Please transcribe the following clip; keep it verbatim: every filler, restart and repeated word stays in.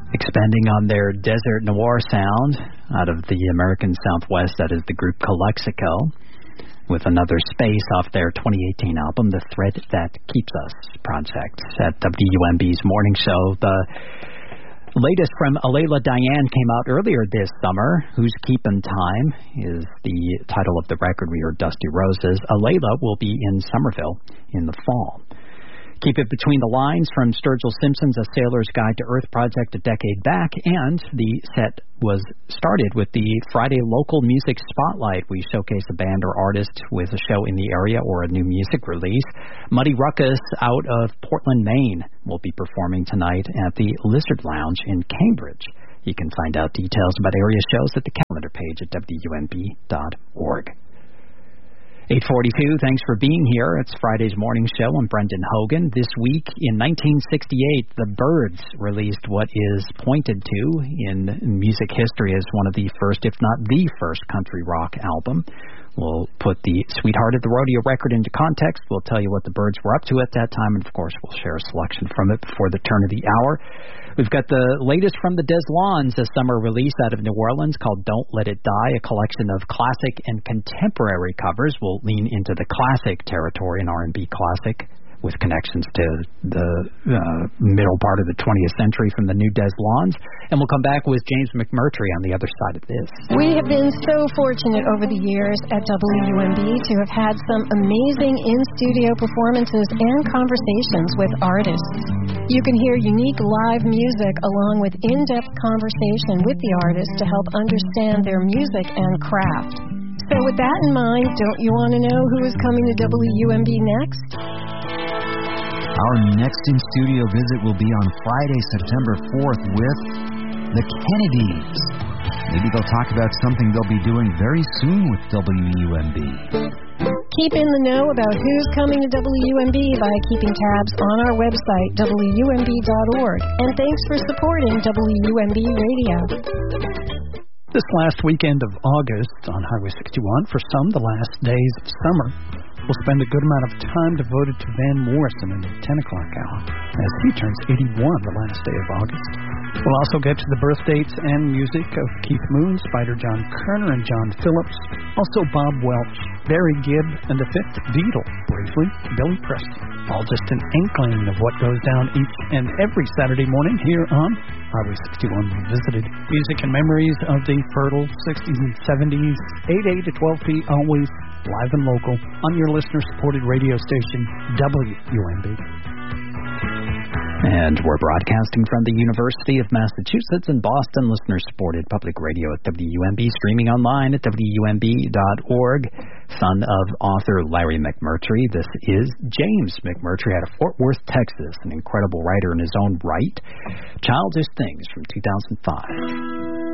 Expanding on their desert noir sound out of the American Southwest, that is the group Calexico, with another space off their twenty eighteen album, The Thread That Keeps Us project. At W U M B's morning show, the latest from Alayla Diane came out earlier this summer. Who's Keepin' Time is the title of the record. We heard Dusty Roses. Alayla will be in Somerville in the fall. Keep It Between the Lines from Sturgill Simpson's A Sailor's Guide to Earth project a decade back, and the set was started with the Friday Local Music Spotlight. We showcase a band or artist with a show in the area or a new music release. Muddy Ruckus out of Portland, Maine will be performing tonight at the Lizard Lounge in Cambridge. You can find out details about area shows at the calendar page at W U M B dot org. eight forty-two, thanks for being here. It's Friday's morning show. I'm Brendan Hogan. This week in nineteen sixty-eight, the Byrds released what is pointed to in music history as one of the first, if not the first, country rock album. We'll put the Sweetheart of the Rodeo record into context. We'll tell you what the Byrds were up to at that time, and of course we'll share a selection from it before the turn of the hour. We've got the latest from the Des Lawns, a summer release out of New Orleans called Don't Let It Die, a collection of classic and contemporary covers. We'll lean into the classic territory, an R and B classic with connections to the uh, middle part of the twentieth century from the new Des Lawns. And we'll come back with James McMurtry on the other side of this. We have been so fortunate over the years at W U M B to have had some amazing in-studio performances and conversations with artists. You can hear unique live music along with in-depth conversation with the artists to help understand their music and craft. So with that in mind, don't you want to know who is coming to W U M B next? Our next in-studio visit will be on Friday, September fourth with the Kennedys. Maybe they'll talk about something they'll be doing very soon with W U M B. Keep in the know about who's coming to W U M B by keeping tabs on our website, W U M B dot org. And thanks for supporting W U M B Radio. This last weekend of August on Highway sixty-one, for some, the last days of summer, we'll spend a good amount of time devoted to Van Morrison in the ten o'clock hour, as he turns eighty-one the last day of August. We'll also get to the birth dates and music of Keith Moon, Spider John Kerner, and John Phillips, also Bob Welch, Barry Gibb, and the fifth Beatle, briefly, Billy Preston. All just an inkling of what goes down each and every Saturday morning here on Highway sixty-one Revisited. Music and memories of the fertile sixties and seventies, eight a to twelve p, always live and local on your listener-supported radio station, W U M B. And we're broadcasting from the University of Massachusetts in Boston, listener-supported public radio at W U M B, streaming online at W U M B dot org. Son of author Larry McMurtry, this is James McMurtry out of Fort Worth, Texas, an incredible writer in his own right. Childish Things from two thousand five.